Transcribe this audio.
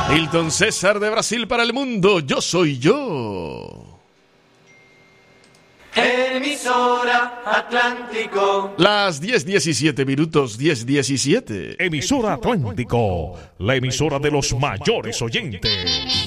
Hilton César de Brasil para el mundo. Yo soy yo. Emisora Atlántico. Las 10:17 minutos, 10:17. Emisora Atlántico, la emisora de los mayores oyentes.